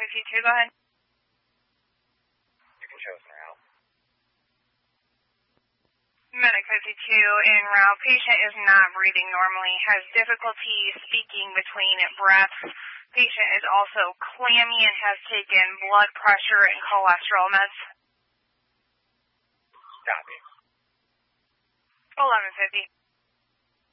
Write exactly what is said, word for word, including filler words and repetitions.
fifty-two, go ahead. You can show us an route. Medic fifty-two, en route. Patient is not breathing normally, has difficulty speaking between breaths. Patient is also clammy and has taken blood pressure and cholesterol meds. Copy. eleven fifty.